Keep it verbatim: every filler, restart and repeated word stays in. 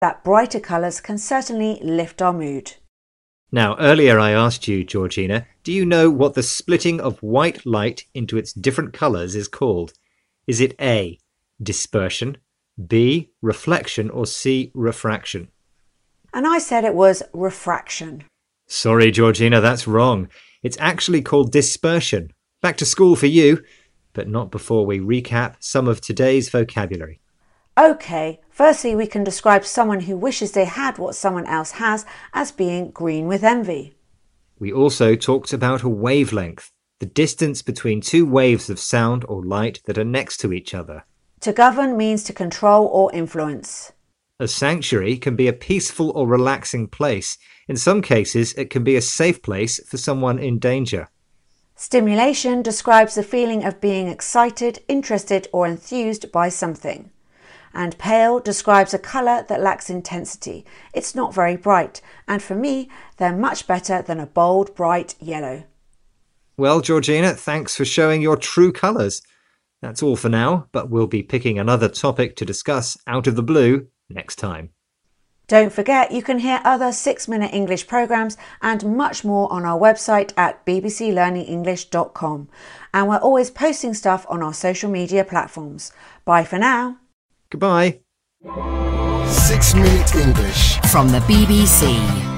that brighter colours can certainly lift our mood. Now, earlier I asked you, Georgina, do you know what the splitting of white light into its different colours is called? Is it A, dispersion, B, reflection, or C, refraction? And I said it was refraction. Sorry, Georgina, that's wrong. It's actually called dispersion. Back to school for you, but not before we recap some of today's vocabulary. OK, firstly we can describe someone who wishes they had what someone else has as being green with envy. We also talked about a wavelength, the distance between two waves of sound or light that are next to each other. To govern means to control or influence. A sanctuary can be a peaceful or relaxing place. In some cases, it can be a safe place for someone in danger. Stimulation describes the feeling of being excited, interested, or enthused by something. And pale describes a colour that lacks intensity. It's not very bright, and for me, they're much better than a bold, bright yellow. Well, Georgina, thanks for showing your true colours. That's all for now, but we'll be picking another topic to discuss out of the blue next time. Don't forget you can hear other six-minute English programmes and much more on our website at b b c learning english dot com. And we're always posting stuff on our social media platforms. Bye for now. Goodbye. Six Minute English from the B B C.